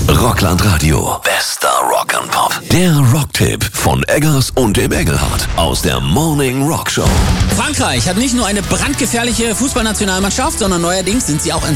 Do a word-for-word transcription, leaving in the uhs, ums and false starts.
Rockland Radio. Bester Rock and Pop. Der Rocktipp von Eggers und dem Engelhardt aus der Morning Rock Show. Frankreich hat nicht nur eine brandgefährliche Fußballnationalmannschaft, sondern neuerdings sind sie auch in